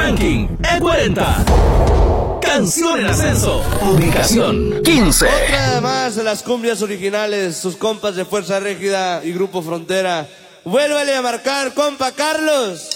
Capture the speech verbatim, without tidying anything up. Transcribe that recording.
Ranking E cuarenta. Canción en ascenso. Ubicación quince. Otra más de las cumbias originales, sus compas de Fuerza Régida y Grupo Frontera. Vuélvale a marcar, compa Carlos.